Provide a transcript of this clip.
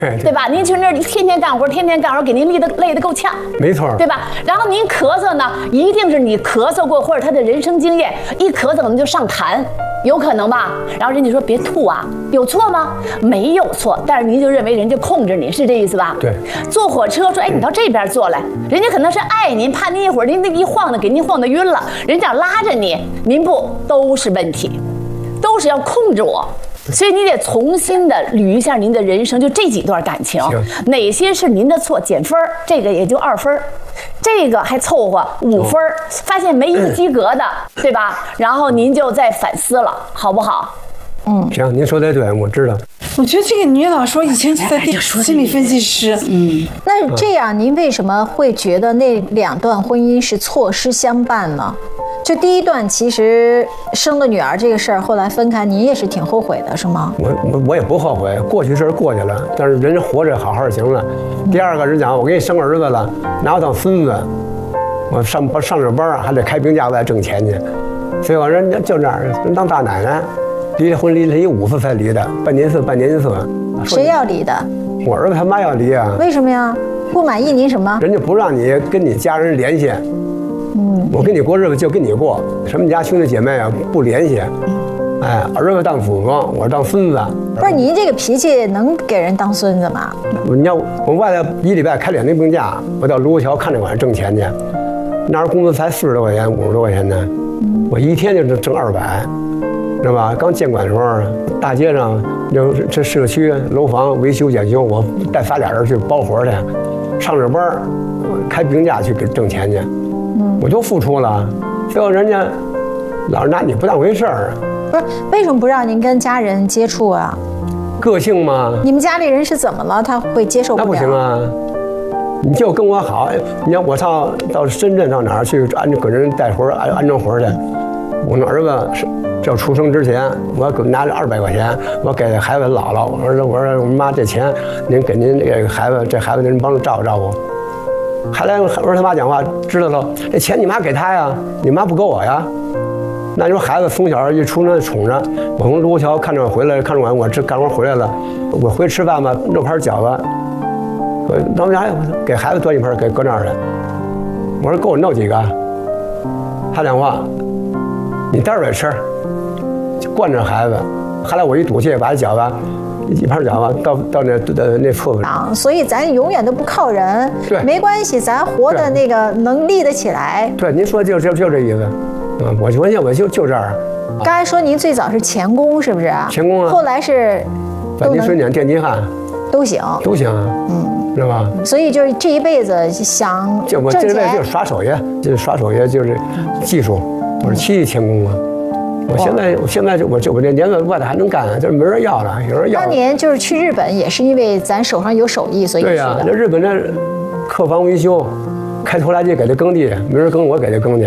对吧？您去那儿天天干活，天天干活，给您累得够呛， 没错， 对吧？然后您咳嗽呢，一定是你咳嗽过或者他的人生经验，一咳嗽可能就上痰。有可能吧，然后人家说别吐啊，有错吗？没有错，但是您就认为人家控制你，是这意思吧？ 对。 坐火车说，哎，你到这边坐来，人家可能是爱您，怕您一会儿您那一晃的给您晃得晕了，人家拉着你，您不都是问题，都是要控制我。所以你得重新的捋一下您的人生，就这几段感情，哪些是您的错，减分，这个也就2分。这个还凑合5分，发现没一个及格的，对吧？然后您就再反思了，好不好？ 行，您说的对，我知道。 我觉得这个女老说以前在心理分析师， 那这样您为什么会觉得那2段婚姻是错失相伴呢？就第一段其实生了女儿这个事儿，后来分开，您也是挺后悔的，是吗？ 我也不后悔，过去事儿过去了，但是人活着好好就行了。第二个是讲，我给你生儿子了，拿我当孙子，我上着班还得开病假外挣钱去，所以我人家就这样，人当大奶奶，离婚离了5次才离的，半年一次。 谁要离的？ 我儿子他妈要离啊。 为什么呀？不满意您什么？ 人家不让你跟你家人联系。我跟你过日子就跟你过，什么家兄弟姐妹啊不联系，哎，儿子当祖宗，我当孙子。 不是您这个脾气能给人当孙子吗？ 你要我外头1礼拜开2天病假，我到卢沟桥看着馆挣钱去，那时候工资才40多块钱，50多块钱呢，我一天就挣200，知道吧？刚建馆的时候，大街上这社区楼房维修检修，我带仨俩人去包活去，上着班，开病假去挣钱去。我就付出了，最后人家老是拿你不当回事儿。 不是，为什么不让您跟家人接触啊？ 个性嘛。 你们家里人是怎么了？他会接受不了？ 那不行啊！你就跟我好，你要我到深圳到哪儿去给人带活安装活去？我那儿子要出生之前，我拿着200块钱，我给孩子姥姥，我说我妈这钱您给您这个孩子，这孩子您帮着照顾照顾。还来我儿他妈讲话，知道了，这钱你妈给他呀，你妈不给我呀。那你说孩子从小一出生宠着，我从卢沟桥看着我回来，看着我这干活回来了，我回去吃饭吧，弄盘饺子，当时还给孩子端一盘给搁那儿了。我说给我弄几个，他讲话，你待会儿再吃，就惯着孩子。后来我一赌气，把饺子。一盘饺子到那厕所， 所以咱永远都不靠人， 对， 没关系，咱活的那个能立得起来。 对，您说就这意思，我就这样。 刚才说您最早是钳工是不是？ 钳工啊。 后来是反击水碾、电击焊， 都行， 知道吧？ 所以就是这一辈子想挣钱， 我这辈子就是耍手艺，就是技术，我是漆艺钳工啊。我现在我这年龄外头还能干，就是没人要了，有人要。 当年就是去日本，也是因为咱手上有手艺，所以对呀，这日本这客房维修，开拖拉机给他耕地，没人耕我给他耕去。